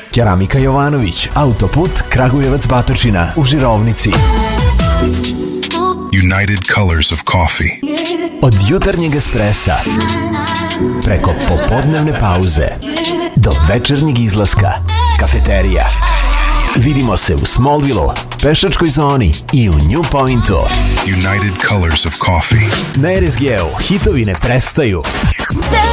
Keramika Jovanović, autoput Kragujevac Batočina u Žirovnici. United Colors of Coffee. Od jutarnjeg espresa preko popodnevne pauze do večernjeg izlaska, kafeterija. Vidimo se u Smallville, pešačkoj zoni i u New Pointu. United Colors of Coffee. Na RSG-u hitovi ne prestaju.